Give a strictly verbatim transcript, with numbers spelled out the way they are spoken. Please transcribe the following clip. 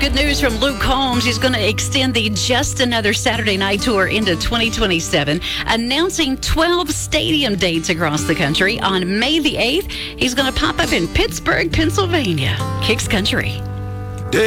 good news from Luke Combs. He's going to extend the Just Another Saturday Night Tour into twenty twenty-seven, announcing twelve stadium dates across the country. On May the eighth, he's going to pop up in Pittsburgh, Pennsylvania. Kicks Country.